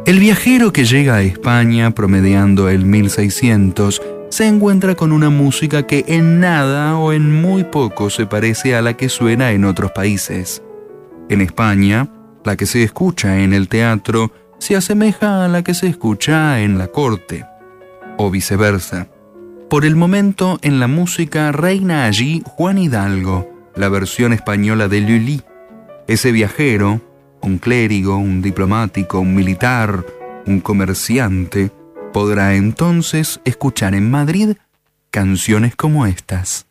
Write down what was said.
El viajero que llega a España promediando el 1600 se encuentra con una música que en nada o en muy poco se parece a la que suena en otros países. En España, la que se escucha en el teatro se asemeja a la que se escucha en la corte, o viceversa. Por el momento, en la música reina allí Juan Hidalgo, la versión española de Lully. Ese viajero, un clérigo, un diplomático, un militar, un comerciante, podrá entonces escuchar en Madrid canciones como estas.